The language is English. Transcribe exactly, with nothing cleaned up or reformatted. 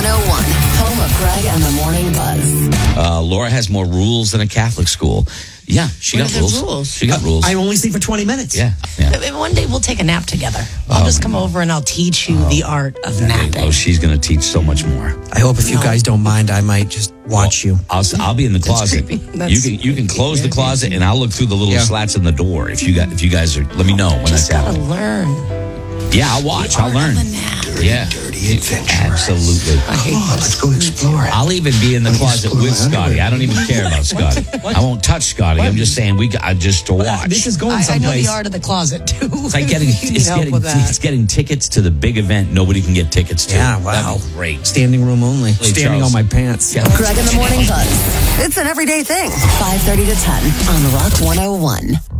one oh one, home of Greg and the Morning Buzz. Uh, Laura has more rules than a Catholic school. Yeah, she What got are the rules. rules? She got rules. I only sleep for twenty minutes. Yeah, yeah. One day we'll take a nap together. I'll just come over and I'll teach you the art of napping. Oh, she's going to teach so much more. I hope if you guys don't mind, I might just watch you. I'll I'll be in the closet. creepy. You That's can you can close the closet and I'll look through the little Yeah. slats in the door. If you got if you guys are, let me know when Just that's gotta happening. learn. Yeah, I'll watch. The I'll art learn. of the nap. Yeah, Dirty adventure. absolutely. I hate Come on, this. let's go explore it. I'll even be in the Let's closet explore with that Scotty. anyway. I don't even care about Scotty. I won't touch Scotty. I'm just saying we got just to watch. This is going I, I know someplace. the art of the closet too. It's like getting You need it's help getting with that. it's getting tickets to the big event nobody can get tickets to. Yeah, wow. That'd be great. Standing room only. Standing Charles. on my pants. Yeah. Greg and the Morning Buzz. It's an everyday thing. five thirty to ten on Rock one oh one.